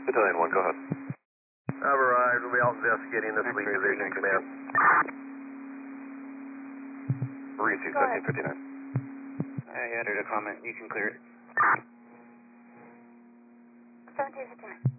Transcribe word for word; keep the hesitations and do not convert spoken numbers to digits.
Battalion one, go ahead. I've arrived. We'll be out investigating this week, Division Command. Receive seventeen fifty-nine. I added a comment. You can clear it. seventeen fifty-nine.